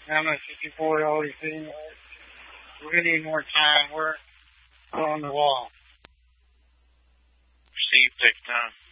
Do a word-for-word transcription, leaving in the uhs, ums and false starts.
I'm a fifty-four always saying, we're going to need more time. We're on the wall. Steve, take your time.